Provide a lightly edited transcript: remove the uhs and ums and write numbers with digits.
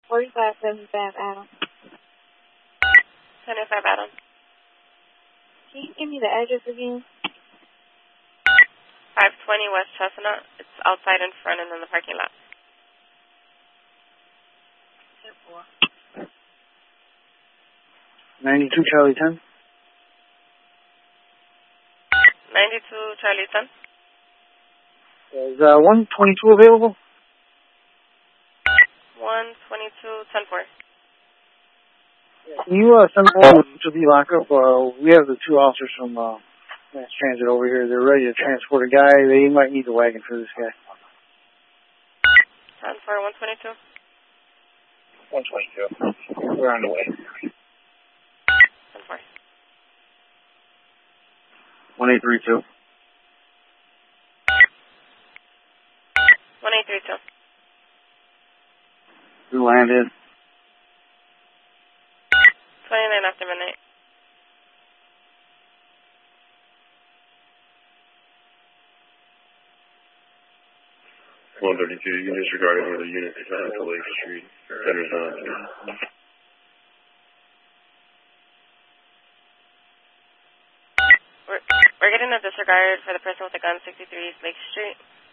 4575 Adam. 75 Adam. Can you give me the address again? 520 West Chestnut. It's outside in front and in the parking lot. 92 Charlie 10. 92 Charlie 10. Is 122 available? 122 10-4. Can you send them over to the lockup? We have the two officers from Mass Transit over here. They're ready to transport a guy. They might need the wagon for this guy. 10-4, 122. 122. We're on the way. 10-4. 1832. 1832. Who landed? 29 after midnight. You can disregard any other unit to Lake Street. Center's on. We're getting a disregard for the person with the gun, 63 East Lake Street.